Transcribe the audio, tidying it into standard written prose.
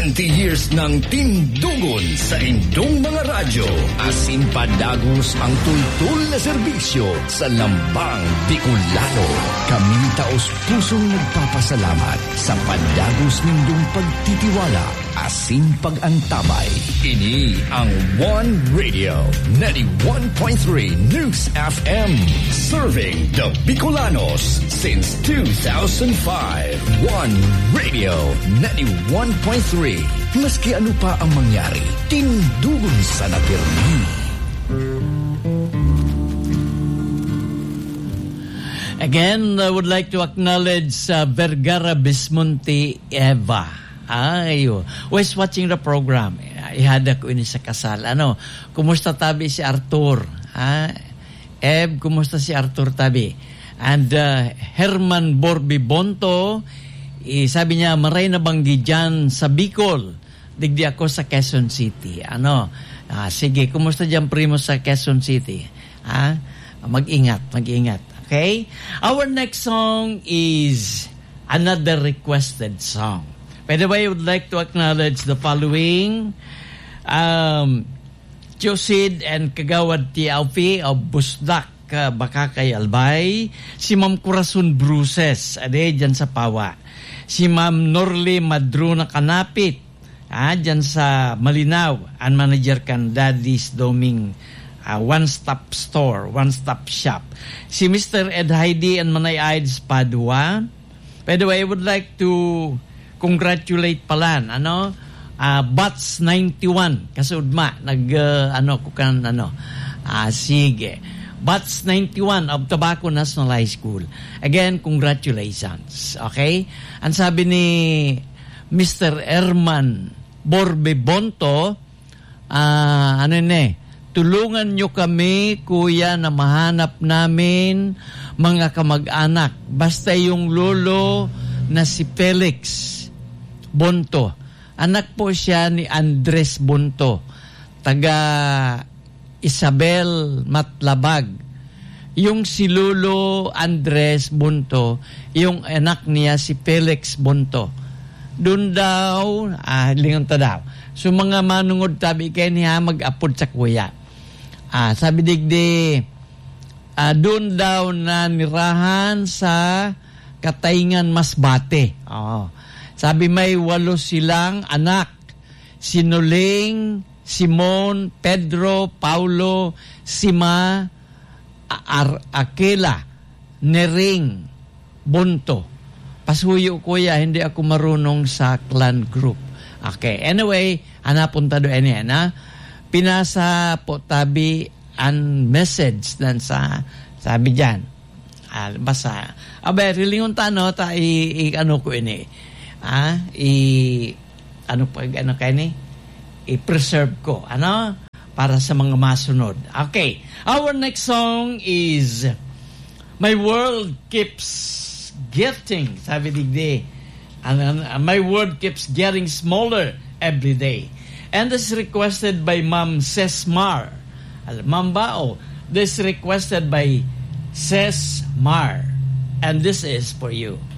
20 years ng tindugon sa indong mga radyo. Asin padagos ang tultul na serbisyo sa lambang Bicolano. Kami taos pusong nagpapasalamat sa padagos nindong pagtitiwala, asin pag-antabay. Ini ang One Radio 91.3 News FM, serving the Bicolanos since 2005. One Radio 91.3. Maski ano pa ang mangyari, tindugon sa napirmi. Again, I would like to acknowledge Vergara Bismonte Eva. Ayo, always watching the program. Ihada ko ini sa kasal. Kumusta tabi si Arthur? Eb, kumusta si Arthur tabi? And Herman Borbi Bonto, sabi niya, maray na banggi dyan sa Bicol. Digdi ako sa Quezon City. Sige, kumusta dyan primo sa Quezon City? Mag-ingat. Okay? Our next song is another requested song. By the way, I would like to acknowledge the following. Josid and Kagawad Tiaupi of Busdak, Bakakay Albay. Si Ma'am Corazon Bruces, dyan sa Pawa. Si Ma'am Norly Madruna Kanapit, dyan sa Malinaw. Ang manager kan Daddy's Doming one-stop store, one-stop shop. Si Mr. Ed Heidi and Manay Ides Padua. By the way, I would like to congratulate palan, Bats 91, kasudma, sige. Bats 91 of Tabaco National High School. Again, congratulations. Okay? Ang sabi ni Mr. Herman Borbe Bonto, tulungan nyo kami, kuya, na mahanap namin mga kamag-anak. Basta yung lolo na si Felix Bonto. Anak po siya ni Andres Bonto, taga Isabel Matlabag. Yung si Lolo Andres Bonto, yung anak niya si Felix Bonto. Doon daw, lingon ta daw. So mga manungod tabi kay niya mag-apod sa kuya. Sabi digdi, doon daw na nirahan sa Katayngan Masbate. Sabi may 8 silang anak. Sinuling, Simon, Pedro, Paulo, Sima, Akela, Nering, Bonto. Pasuyo kuya, hindi ako marunong sa clan group. Okay, anyway, punta doon yan, pinasa po tabi ang message dan sa sabi dyan. Basta. Rilingon tano, ko ini. I-preserve ko. Para sa mga masunod. Okay. Our next song is My World Keeps Getting, sabi digdi. My world keeps getting smaller every day. And this is requested by Ma'am Sesmar. Ma'am Bao. This is requested by Sesmar. And this is for you.